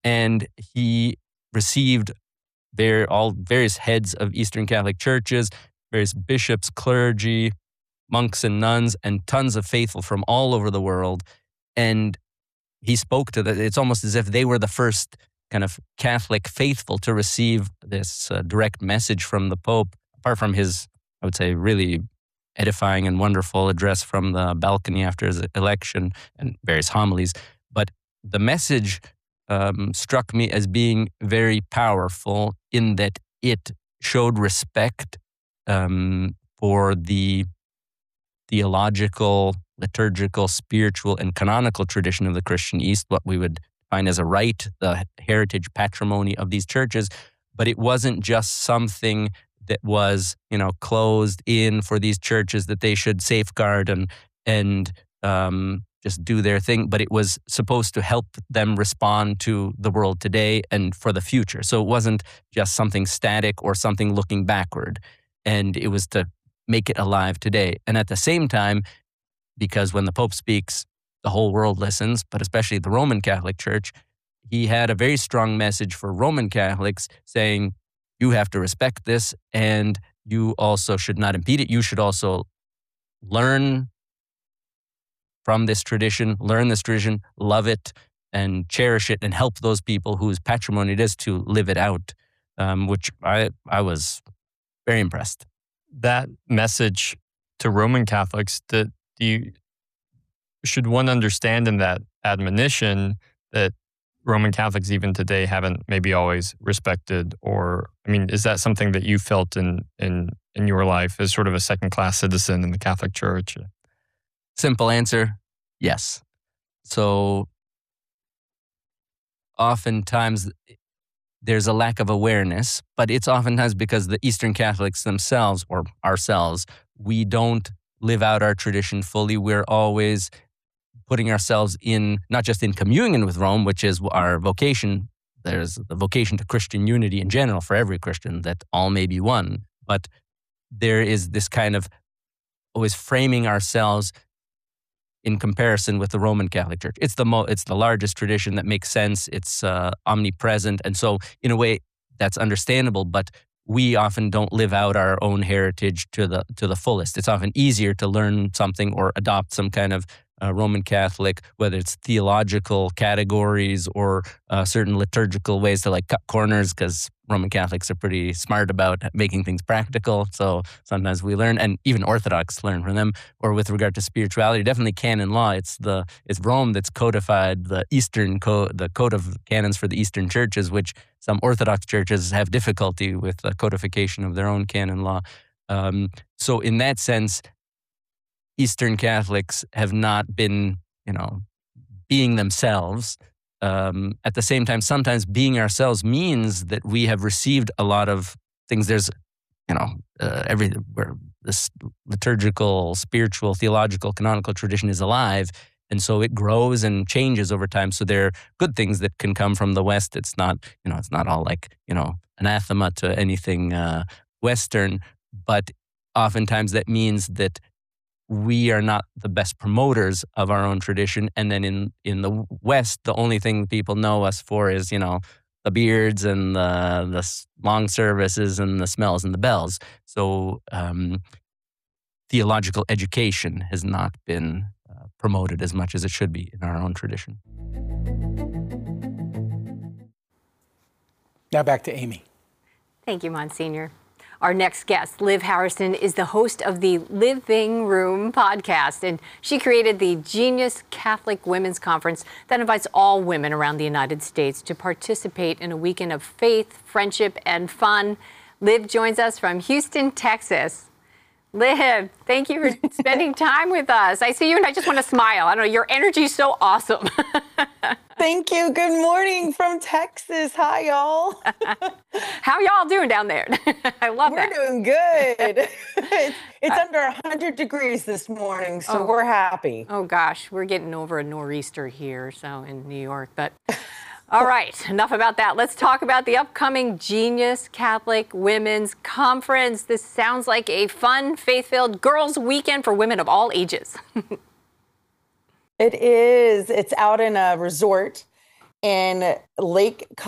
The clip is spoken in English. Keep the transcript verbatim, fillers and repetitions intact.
and he received their, all various heads of Eastern Catholic churches, various bishops, clergy, monks and nuns, and tons of faithful from all over the world. And he spoke to them. It's almost as if they were the first kind of Catholic faithful to receive this uh, direct message from the Pope, apart from his, I would say, really edifying and wonderful address from the balcony after his election and various homilies. But the message um, struck me as being very powerful in that it showed respect um, for the theological, liturgical, spiritual, and canonical tradition of the Christian East, what we would find as a right, the heritage patrimony of these churches. But it wasn't just something that was, you know, closed in for these churches that they should safeguard and and um, just do their thing. But it was supposed to help them respond to the world today and for the future. So it wasn't just something static or something looking backward. And it was to make it alive today. And at the same time, because when the Pope speaks, the whole world listens, but especially the Roman Catholic Church, he had a very strong message for Roman Catholics saying, you have to respect this, and you also should not impede it. You should also learn from this tradition, learn this tradition, love it, and cherish it, and help those people whose patrimony it is to live it out, um, which I, I was very impressed. That message to Roman Catholics, that do you, should one understand in that admonition that Roman Catholics even today haven't maybe always respected? Or, I mean, is that something that you felt in in in your life as sort of a second-class citizen in the Catholic Church? Simple answer, yes. So oftentimes there's a lack of awareness, but it's oftentimes because the Eastern Catholics themselves, or ourselves, we don't live out our tradition fully. We're always putting ourselves in, not just in communion with Rome, which is our vocation. There's the vocation to Christian unity in general for every Christian, that all may be one. But there is this kind of always framing ourselves in comparison with the Roman Catholic Church. It's the mo- it's the largest tradition that makes sense. It's uh, omnipresent. And so in a way, that's understandable, but we often don't live out our own heritage to the to the fullest. It's often easier to learn something or adopt some kind of uh, Roman Catholic, whether it's theological categories or uh, certain liturgical ways to like cut corners, because Roman Catholics are pretty smart about making things practical. So sometimes we learn, and even Orthodox learn from them. Or with regard to spirituality, definitely canon law. It's the it's Rome that's codified the Eastern code, the code of canons for the Eastern churches, which some Orthodox churches have difficulty with the codification of their own canon law. Um, so in that sense, Eastern Catholics have not been, you know, being themselves. Um, at the same time, sometimes being ourselves means that we have received a lot of things. There's, you know, uh, every where this liturgical, spiritual, theological, canonical tradition is alive, and so it grows and changes over time. So there are good things that can come from the West. It's not, you know, it's not all like, you know, anathema to anything uh, Western, but oftentimes that means that we are not the best promoters of our own tradition. And then in, in the West, the only thing people know us for is, you know, the beards and the, the long services and the smells and the bells. So um, theological education has not been uh, promoted as much as it should be in our own tradition. Now back to Amy. Thank you, Monsignor. Our next guest, Liv Harrison, is the host of the Living Room podcast, and she created the Genius Catholic Women's Conference that invites all women around the United States to participate in a weekend of faith, friendship, and fun. Liv joins us from Houston, Texas. Liv, thank you for spending time with us. I see you and I just want to smile. I don't know, your energy is so awesome. Thank you. Good morning from Texas. Hi, y'all. How y'all doing down there? I love we're that. We're doing good. it's it's uh, under one hundred degrees this morning, so oh, we're happy. Oh, gosh. We're getting over a nor'easter here, so in New York. But all right, enough about that. Let's talk about the upcoming Genius Catholic Women's Conference. This sounds like a fun, faith-filled girls' weekend for women of all ages. It is. It's out in a resort in Lake